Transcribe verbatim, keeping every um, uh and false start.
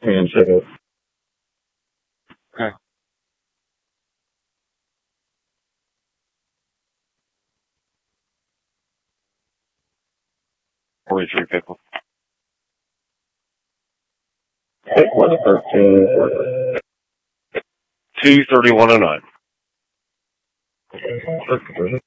And check it. Okay. Forty-three pickle. Pick one thirteen. Two thirty-one oh nine. Okay.